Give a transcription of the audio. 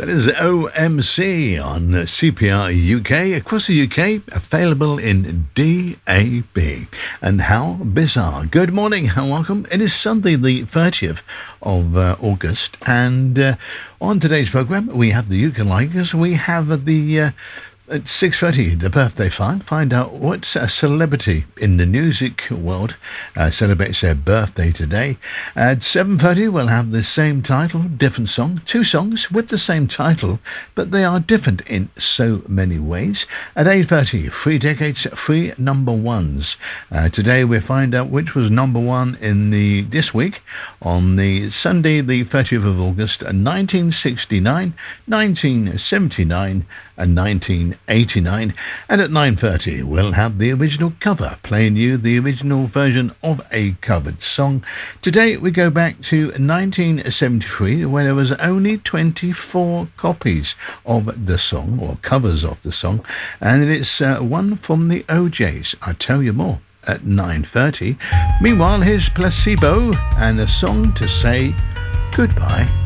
That is OMC on CPR UK, across the UK, available in DAB. And how bizarre. Good morning and welcome. It is Sunday the 30th of August, and on today's programme we have the Ukalikers, we have the at 6:30, the birthday find out what a celebrity in the music world celebrates their birthday today. At 7:30, we'll have the same title, different song. Two songs with the same title, but they are different in so many ways. At 8:30, 3 decades, 3 number ones. Today we'll find out which was number one in this week on the Sunday, the 30th of August, 1969, 1979, and 1989. And at 9:30 we'll have the original cover, playing you the original version of a covered song. Today we go back to 1973, where there was only 24 copies of the song, or covers of the song, and it's one from the OJs. I'll tell you more at 9:30. Meanwhile, here's Placebo and a song to say goodbye.